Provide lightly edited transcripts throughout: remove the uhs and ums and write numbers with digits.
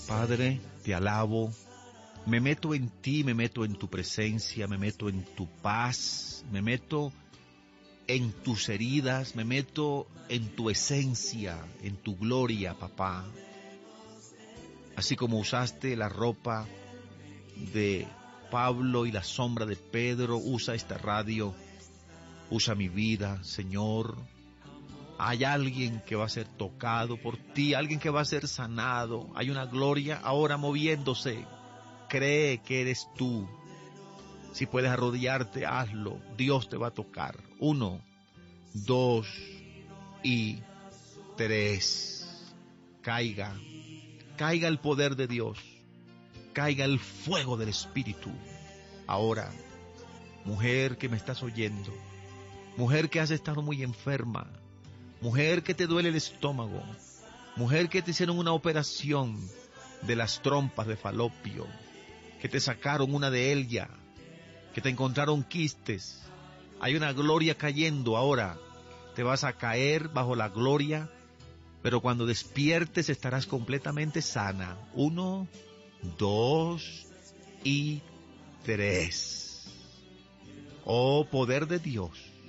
Padre, te alabo, me meto en ti, me meto en tu presencia, me meto en tu paz, me meto en tus heridas, me meto en tu esencia, en tu gloria, papá. Así como usaste la ropa de Pablo y la sombra de Pedro, usa esta radio, usa mi vida, Señor. Hay alguien que va a ser tocado por ti, alguien que va a ser sanado. Hay una gloria ahora moviéndose. Cree que eres tú. Si puedes arrodillarte, hazlo. Dios te va a tocar. 1, 2 y 3. Caiga el poder de Dios. Caiga el fuego del Espíritu. Ahora, mujer que me estás oyendo, mujer que has estado muy enferma, mujer que te duele el estómago, mujer que te hicieron una operación de las trompas de falopio, que te sacaron una de ellas, que te encontraron quistes. Hay una gloria cayendo ahora. Te vas a caer bajo la gloria, pero cuando despiertes estarás completamente sana. 1, 2 y 3. Oh, poder de Dios.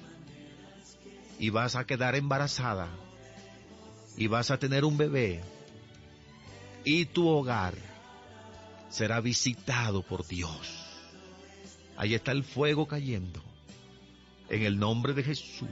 Y vas a quedar embarazada. Y vas a tener un bebé. Y tu hogar será visitado por Dios. Ahí está el fuego cayendo. En el nombre de Jesús.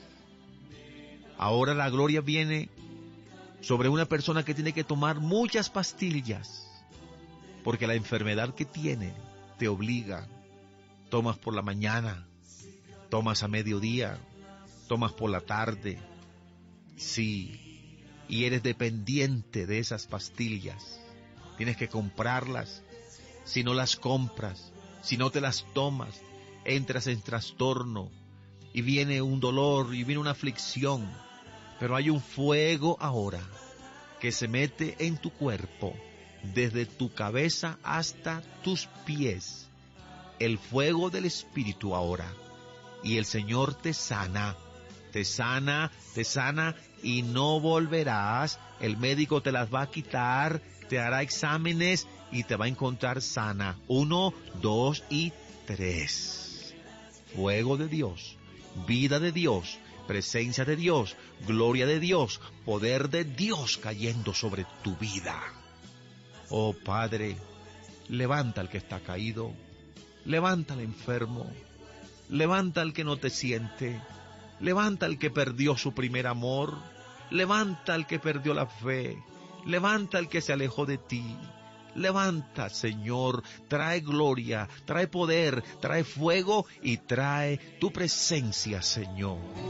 Ahora la gloria viene sobre una persona que tiene que tomar muchas pastillas. Porque la enfermedad que tiene te obliga. Tomas por la mañana. Tomas a mediodía. Tomas por la tarde. Sí. Y eres dependiente de esas pastillas. Tienes que comprarlas. Si no las compras, si no te las tomas, entras en trastorno y viene un dolor y viene una aflicción. Pero hay un fuego ahora que se mete en tu cuerpo, desde tu cabeza hasta tus pies. El fuego del Espíritu ahora. Y el Señor te sana, te sana, te sana y no volverás. El médico te las va a quitar, te hará exámenes y te va a encontrar sana. 1, 2 y 3. Fuego de Dios, vida de Dios, presencia de Dios, gloria de Dios, poder de Dios cayendo sobre tu vida. Oh Padre, levanta al que está caído, levanta al enfermo, levanta al que no te siente, levanta al que perdió su primer amor, levanta al que perdió la fe, levanta al que se alejó de ti. Levanta, Señor, trae gloria, trae poder, trae fuego y trae tu presencia, Señor.